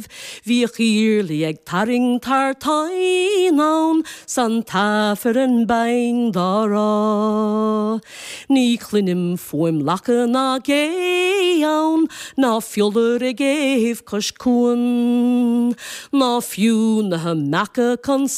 Bhí chiirli ag taring tar tainán san tafar an bain dárá. Ní clinim foim lacha na géan, na fiolur a géh cos cuan, na fiú na ha maca con